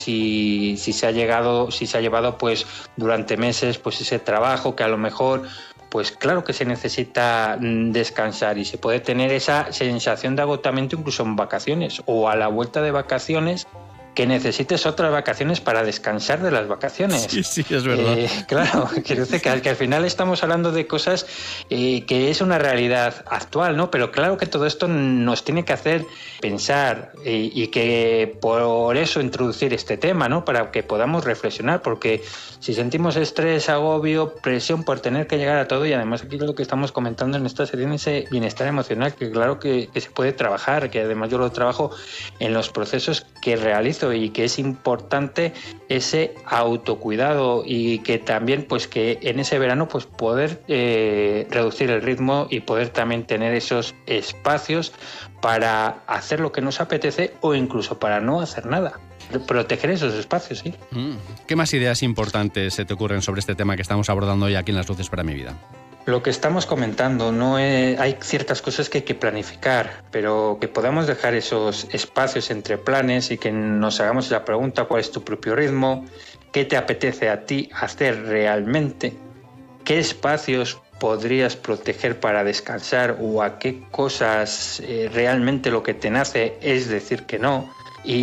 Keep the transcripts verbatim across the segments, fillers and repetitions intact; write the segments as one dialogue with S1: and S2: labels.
S1: Si, si se ha llegado, si se ha llevado pues durante meses pues ese trabajo que a lo mejor pues claro que se necesita descansar y se puede tener esa sensación de agotamiento incluso en vacaciones o a la vuelta de vacaciones que necesites otras vacaciones para descansar de las vacaciones.
S2: Sí, sí, es verdad.
S1: Eh, claro, quiero decir que, que al final estamos hablando de cosas eh, que es una realidad actual, ¿no? Pero claro que todo esto nos tiene que hacer pensar eh, y que por eso introducir este tema, ¿no? Para que podamos reflexionar, porque si sentimos estrés, agobio, presión por tener que llegar a todo, y además aquí lo que estamos comentando en esta serie, en ese bienestar emocional, que claro que, que se puede trabajar, que además yo lo trabajo en los procesos que realizo y que es importante ese autocuidado y que también pues que en ese verano pues poder eh, reducir el ritmo y poder también tener esos espacios para hacer lo que nos apetece o incluso para no hacer nada. Proteger esos espacios, sí.
S2: ¿Qué más ideas importantes se te ocurren sobre este tema que estamos abordando hoy aquí en Las Luces para mi vida?
S1: Lo que estamos comentando, no es, hay ciertas cosas que hay que planificar, pero que podamos dejar esos espacios entre planes y que nos hagamos la pregunta: ¿cuál es tu propio ritmo? ¿Qué te apetece a ti hacer realmente? ¿Qué espacios podrías proteger para descansar o a qué cosas eh, realmente lo que te nace es decir que no?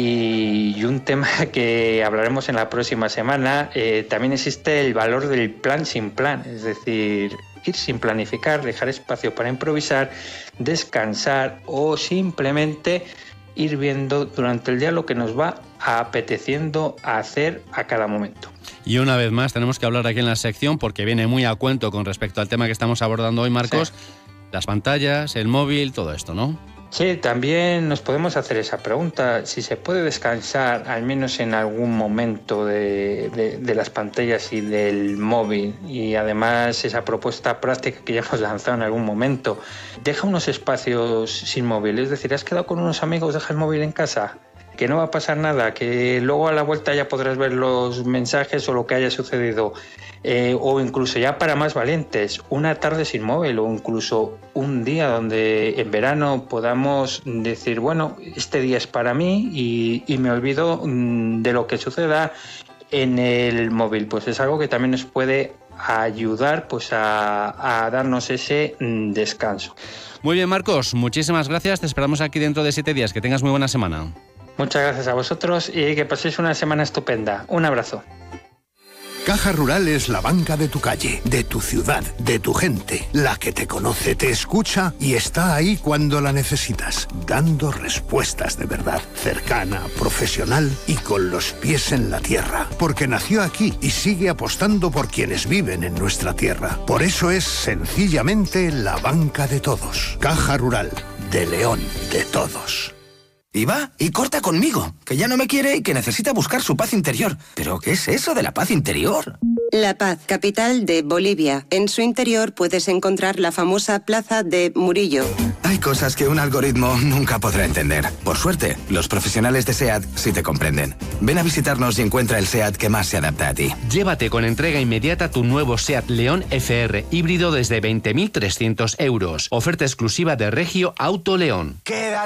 S1: Y un tema que hablaremos en la próxima semana, eh, también existe el valor del plan sin plan, es decir, ir sin planificar, dejar espacio para improvisar, descansar o simplemente ir viendo durante el día lo que nos va apeteciendo hacer a cada momento.
S2: Y una vez más tenemos que hablar aquí en la sección, porque viene muy a cuento con respecto al tema que estamos abordando hoy, Marcos, sí. Las pantallas, el móvil, todo esto, ¿no?
S1: Sí, también nos podemos hacer esa pregunta, si se puede descansar al menos en algún momento de, de, de las pantallas y del móvil, y además esa propuesta práctica que ya hemos lanzado en algún momento, deja unos espacios sin móvil, es decir, has quedado con unos amigos, deja el móvil en casa, que no va a pasar nada, que luego a la vuelta ya podrás ver los mensajes o lo que haya sucedido. Eh, o incluso ya para más valientes, una tarde sin móvil o incluso un día donde en verano podamos decir, bueno, este día es para mí y, y me olvido mm, de lo que suceda en el móvil. Pues es algo que también nos puede ayudar pues a, a darnos ese mm, descanso.
S2: Muy bien, Marcos, muchísimas gracias, te esperamos aquí dentro de siete días, que tengas muy buena semana.
S1: Muchas gracias a vosotros y que paséis una semana estupenda. Un abrazo.
S3: Caja Rural es la banca de tu calle, de tu ciudad, de tu gente, la que te conoce, te escucha y está ahí cuando la necesitas, dando respuestas de verdad, cercana, profesional y con los pies en la tierra, porque nació aquí y sigue apostando por quienes viven en nuestra tierra. Por eso es sencillamente la banca de todos. Caja Rural, de León, de todos.
S4: Y va, y corta conmigo, que ya no me quiere y que necesita buscar su paz interior. ¿Pero qué es eso de la paz interior?
S5: La Paz, capital de Bolivia. En su interior puedes encontrar la famosa plaza de Murillo.
S4: Hay cosas que un algoritmo nunca podrá entender. Por suerte, los profesionales de SEAT sí te comprenden. Ven a visitarnos y encuentra el SEAT que más se adapta a ti.
S6: Llévate con entrega inmediata tu nuevo SEAT León F R híbrido desde veinte mil trescientos euros. Oferta exclusiva de Regio Auto León.
S7: Quédate.